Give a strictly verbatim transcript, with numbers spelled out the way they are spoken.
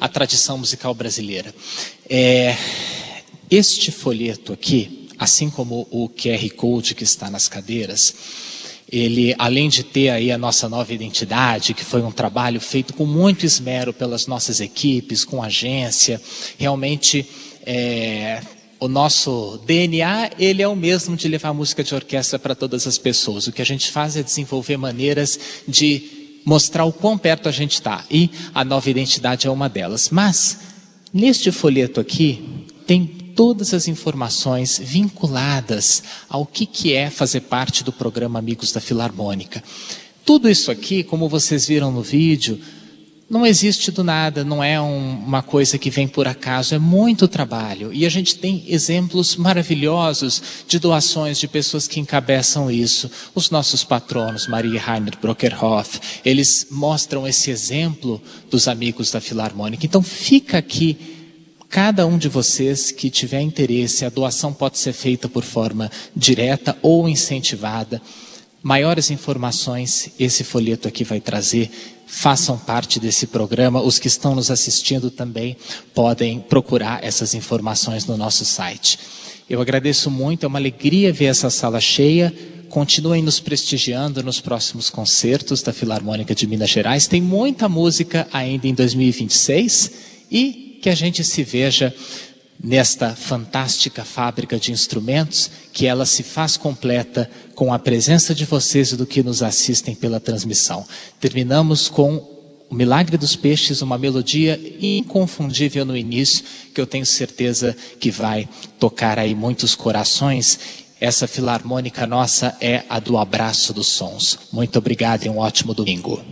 a tradição musical brasileira. É, este folheto aqui, assim como o Q R Code que está nas cadeiras, ele, além de ter aí a nossa nova identidade, que foi um trabalho feito com muito esmero pelas nossas equipes, com agência, realmente é, o nosso D N A, ele é o mesmo de levar música de orquestra para todas as pessoas. O que a gente faz é desenvolver maneiras de mostrar o quão perto a gente está, e a nova identidade é uma delas. Mas, neste folheto aqui, tem todas as informações vinculadas ao que, que é fazer parte do programa Amigos da Filarmônica. Tudo isso aqui, como vocês viram no vídeo, não existe do nada, não é um, uma coisa que vem por acaso, é muito trabalho. E a gente tem exemplos maravilhosos de doações de pessoas que encabeçam isso. Os nossos patronos, Maria e Rainer Brockerhoff, eles mostram esse exemplo dos Amigos da Filarmônica. Então fica aqui, cada um de vocês que tiver interesse, a doação pode ser feita por forma direta ou incentivada. Maiores informações, esse folheto aqui vai trazer. Façam parte desse programa. Os que estão nos assistindo também podem procurar essas informações no nosso site. Eu agradeço muito, é uma alegria ver essa sala cheia. Continuem nos prestigiando nos próximos concertos da Filarmônica de Minas Gerais. Tem muita música ainda em dois mil e vinte e seis e que a gente se veja nesta fantástica fábrica de instrumentos, que ela se faz completa com a presença de vocês e do que nos assistem pela transmissão. Terminamos com o Milagre dos Peixes, uma melodia inconfundível no início, que eu tenho certeza que vai tocar aí muitos corações. Essa filarmônica nossa é a do Abraço dos Sons. Muito obrigado e um ótimo domingo.